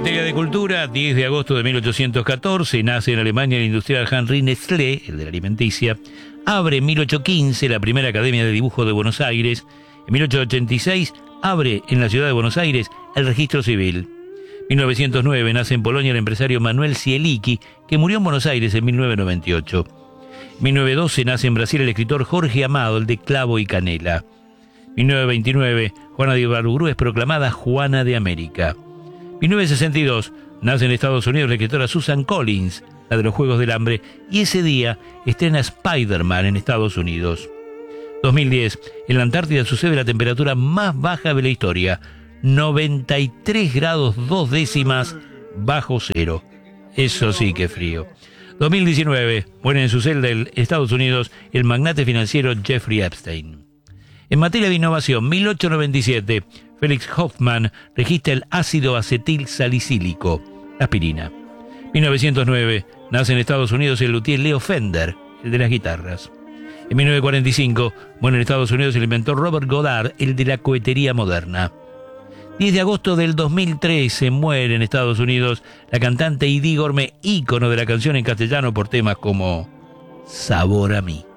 materia de cultura, 10 de agosto de 1814, nace en Alemania el industrial Henri Nestlé, el de la alimenticia. Abre en 1815 la primera Academia de Dibujo de Buenos Aires. En 1886 abre en la ciudad de Buenos Aires el registro civil. 1909 nace en Polonia el empresario Manuel Zielicki, que murió en Buenos Aires en 1998. 1912 nace en Brasil el escritor Jorge Amado, el de Clavo y Canela. 1929, Juana de Ibarburu es proclamada Juana de América. 1962, nace en Estados Unidos la escritora Susan Collins, la de los Juegos del Hambre, y ese día estrena Spider-Man en Estados Unidos. 2010, en la Antártida sucede la temperatura más baja de la historia, 93 grados 2 décimas bajo cero. Eso sí que frío. 2019, muere en su celda en Estados Unidos el magnate financiero Jeffrey Epstein. En materia de innovación, 1897, Felix Hoffmann registra el ácido acetil salicílico, aspirina. 1909, nace en Estados Unidos el luthier Leo Fender, el de las guitarras. En 1945, muere en Estados Unidos el inventor Robert Goddard, el de la cohetería moderna. 10 de agosto del 2013 muere en Estados Unidos la cantante Idí Gormé, ícono de la canción en castellano por temas como Sabor a mí.